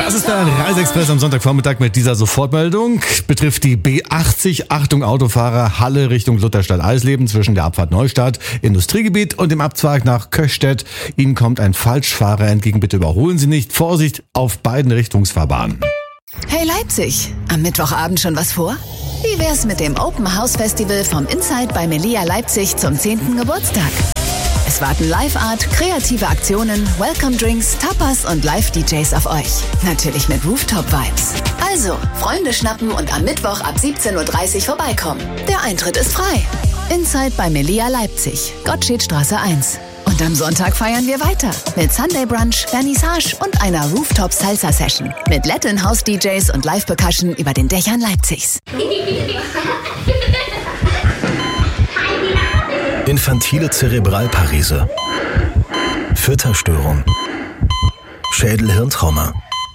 Das ist der Reiseexpress am Sonntagvormittag mit dieser Sofortmeldung. Betrifft die B80. Achtung Autofahrer, Halle Richtung Lutherstadt-Eisleben zwischen der Abfahrt Neustadt, Industriegebiet und dem Abzweig nach Köchstedt. Ihnen kommt ein Falschfahrer entgegen. Bitte überholen Sie nicht. Vorsicht auf beiden Richtungsfahrbahnen. Hey Leipzig, am Mittwochabend schon was vor? Wie wär's mit dem Open House Festival vom Inside bei Melia Leipzig zum 10. Geburtstag? Es warten Live-Art, kreative Aktionen, Welcome-Drinks, Tapas und Live-DJs auf euch. Natürlich mit Rooftop-Vibes. Also, Freunde schnappen und am Mittwoch ab 17.30 Uhr vorbeikommen. Der Eintritt ist frei. Inside bei Melia Leipzig, Gottschedstraße 1. Und am Sonntag feiern wir weiter mit Sunday Brunch, Vernissage und einer Rooftop-Salsa-Session mit Latin House-DJs und Live-Percussion über den Dächern Leipzigs. Infantile Zerebralparese, Fütterstörung, Schädel-Hirntrauma.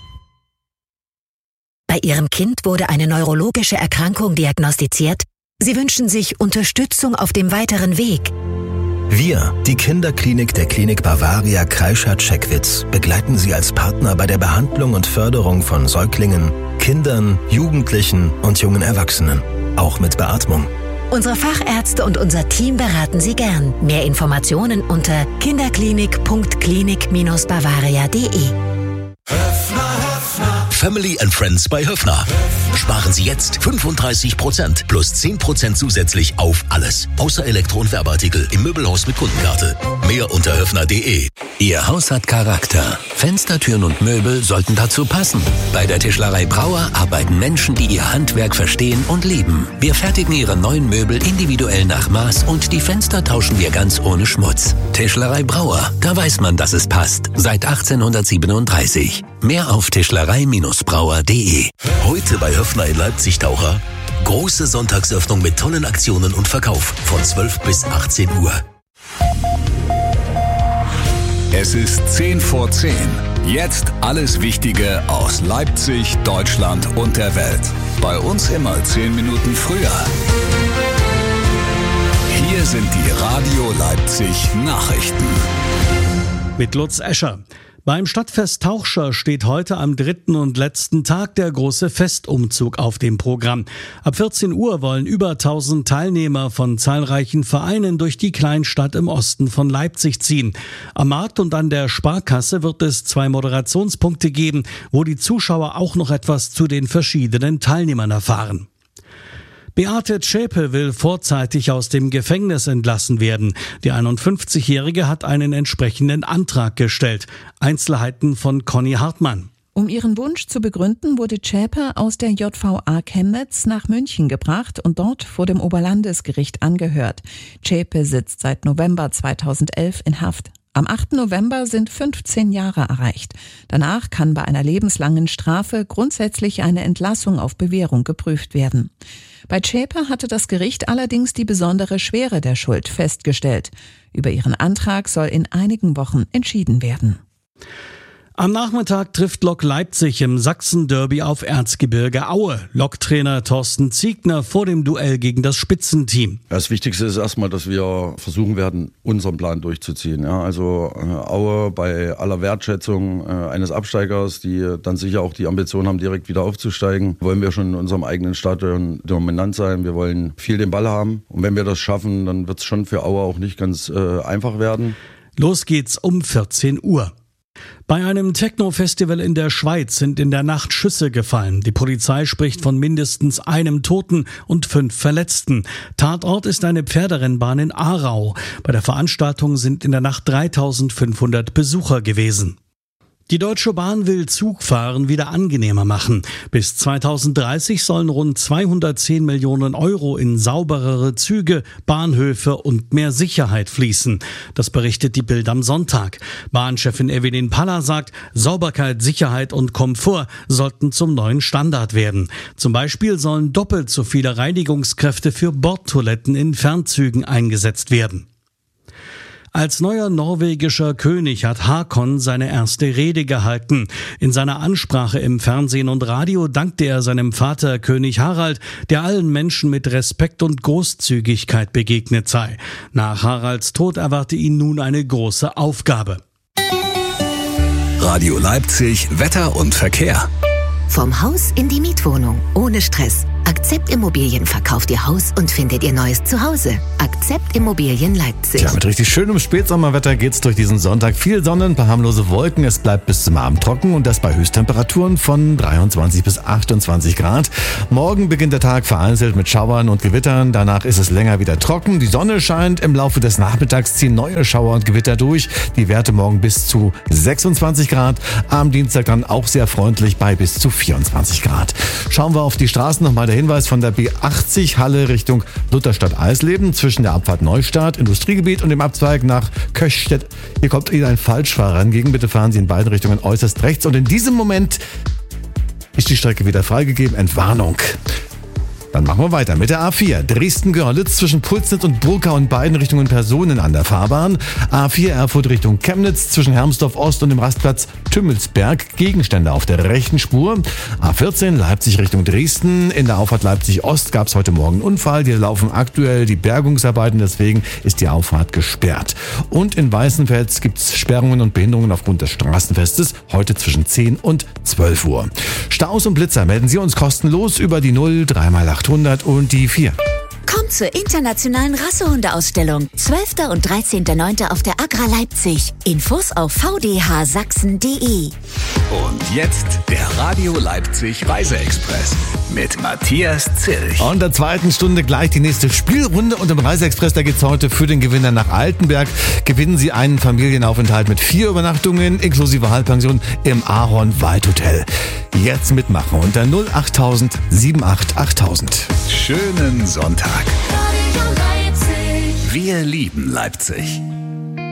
Bei Ihrem Kind wurde eine neurologische Erkrankung diagnostiziert. Sie wünschen sich Unterstützung auf dem weiteren Weg. Wir, die Kinderklinik der Klinik Bavaria Kreischath-Scheckwitz, begleiten Sie als Partner bei der Behandlung und Förderung von Säuglingen, Kindern, Jugendlichen und jungen Erwachsenen, auch mit Beatmung. Unsere Fachärzte und unser Team beraten Sie gern. Mehr Informationen unter kinderklinik.klinik-bavaria.de. Family and Friends bei Höffner. Sparen Sie jetzt 35% plus 10% zusätzlich auf alles. Außer Elektro- und Werbeartikel im Möbelhaus mit Kundenkarte. Mehr unter höffner.de. Ihr Haus hat Charakter. Fenster, Türen und Möbel sollten dazu passen. Bei der Tischlerei Brauer arbeiten Menschen, die ihr Handwerk verstehen und lieben. Wir fertigen Ihre neuen Möbel individuell nach Maß und die Fenster tauschen wir ganz ohne Schmutz. Tischlerei Brauer, da weiß man, dass es passt. Seit 1837. Mehr auf tischlerei-brauer.de. Heute bei Höffner in Leipzig Taucher. Große Sonntagsöffnung mit tollen Aktionen und Verkauf von 12 bis 18 Uhr. Es ist 10 vor 10. Jetzt alles Wichtige aus Leipzig, Deutschland und der Welt. Bei uns immer 10 Minuten früher. Hier sind die Radio Leipzig Nachrichten. Mit Lutz Escher. Beim Stadtfest Tauchscher steht heute am 3. und letzten Tag der große Festumzug auf dem Programm. Ab 14 Uhr wollen über 1000 Teilnehmer von zahlreichen Vereinen durch die Kleinstadt im Osten von Leipzig ziehen. Am Markt und an der Sparkasse wird es 2 Moderationspunkte geben, wo die Zuschauer auch noch etwas zu den verschiedenen Teilnehmern erfahren. Beate Zschäpe will vorzeitig aus dem Gefängnis entlassen werden. Die 51-Jährige hat einen entsprechenden Antrag gestellt. Einzelheiten von Conny Hartmann. Um ihren Wunsch zu begründen, wurde Zschäpe aus der JVA Chemnitz nach München gebracht und dort vor dem Oberlandesgericht angehört. Zschäpe sitzt seit November 2011 in Haft. Am 8. November sind 15 Jahre erreicht. Danach kann bei einer lebenslangen Strafe grundsätzlich eine Entlassung auf Bewährung geprüft werden. Bei Zschäpe hatte das Gericht allerdings die besondere Schwere der Schuld festgestellt. Über ihren Antrag soll in einigen Wochen entschieden werden. Am Nachmittag trifft Lok Leipzig im Sachsen-Derby auf Erzgebirge Aue. Loktrainer Thorsten Ziegner vor dem Duell gegen das Spitzenteam. Das Wichtigste ist erstmal, dass wir versuchen werden, unseren Plan durchzuziehen. Ja, also Aue bei aller Wertschätzung eines Absteigers, die dann sicher auch die Ambition haben, direkt wieder aufzusteigen, wollen wir schon in unserem eigenen Stadion dominant sein. Wir wollen viel den Ball haben. Und wenn wir das schaffen, dann wird es schon für Aue auch nicht ganz einfach werden. Los geht's um 14 Uhr. Bei einem Techno-Festival in der Schweiz sind in der Nacht Schüsse gefallen. Die Polizei spricht von mindestens einem Toten und 5 Verletzten. Tatort ist eine Pferderennbahn in Aarau. Bei der Veranstaltung sind in der Nacht 3500 Besucher gewesen. Die Deutsche Bahn will Zugfahren wieder angenehmer machen. Bis 2030 sollen rund 210 Millionen Euro in sauberere Züge, Bahnhöfe und mehr Sicherheit fließen. Das berichtet die Bild am Sonntag. Bahnchefin Evelyn Paller sagt, Sauberkeit, Sicherheit und Komfort sollten zum neuen Standard werden. Zum Beispiel sollen doppelt so viele Reinigungskräfte für Bordtoiletten in Fernzügen eingesetzt werden. Als neuer norwegischer König hat Haakon seine erste Rede gehalten. In seiner Ansprache im Fernsehen und Radio dankte er seinem Vater König Harald, der allen Menschen mit Respekt und Großzügigkeit begegnet sei. Nach Haralds Tod erwarte ihn nun eine große Aufgabe. Radio Leipzig, Wetter und Verkehr. Vom Haus in die Mietwohnung, ohne Stress. Akzept Immobilien verkauft Ihr Haus und findet Ihr neues Zuhause. Akzept Immobilien Leipzig. Tja, mit richtig schönem Spätsommerwetter geht's durch diesen Sonntag. Viel Sonne, ein paar harmlose Wolken. Es bleibt bis zum Abend trocken und das bei Höchsttemperaturen von 23 bis 28 Grad. Morgen beginnt der Tag vereinzelt mit Schauern und Gewittern. Danach ist es länger wieder trocken. Die Sonne scheint. Im Laufe des Nachmittags ziehen neue Schauer und Gewitter durch. Die Werte morgen bis zu 26 Grad. Am Dienstag dann auch sehr freundlich bei bis zu 24 Grad. Schauen wir auf die Straßen. Nochmal der Hinweis von der B80 Halle Richtung Lutherstadt-Eisleben zwischen der Abfahrt Neustadt, Industriegebiet und dem Abzweig nach Köchstedt. Hier kommt Ihnen ein Falschfahrer entgegen. Bitte fahren Sie in beiden Richtungen äußerst rechts. Und in diesem Moment ist die Strecke wieder freigegeben. Entwarnung. Dann machen wir weiter mit der A4. Dresden-Görlitz zwischen Pulsnitz und Burkau in beiden Richtungen Personen an der Fahrbahn. A4 Erfurt Richtung Chemnitz zwischen Hermsdorf Ost und dem Rastplatz Tümmelsberg. Gegenstände auf der rechten Spur. A14 Leipzig Richtung Dresden. In der Auffahrt Leipzig Ost gab es heute Morgen einen Unfall. Hier laufen aktuell die Bergungsarbeiten, deswegen ist die Auffahrt gesperrt. Und in Weißenfels gibt es Sperrungen und Behinderungen aufgrund des Straßenfestes. Heute zwischen 10 und 12 Uhr. Staus und Blitzer melden Sie uns kostenlos über die 0 3x800 und die 4. Kommt zur internationalen Rassehundeausstellung. 12. und 13.09. auf der Agra Leipzig. Infos auf vdhsachsen.de. Und jetzt der Radio Leipzig Reiseexpress mit Matthias Zilch. Und in der zweiten Stunde gleich die nächste Spielrunde. Und im Reiseexpress, da geht's heute für den Gewinner nach Altenberg. Gewinnen Sie einen Familienaufenthalt mit 4 Übernachtungen inklusive Halbpension im Ahorn Waldhotel. Jetzt mitmachen unter 08000 78 8000. Schönen Sonntag. Wir lieben Leipzig.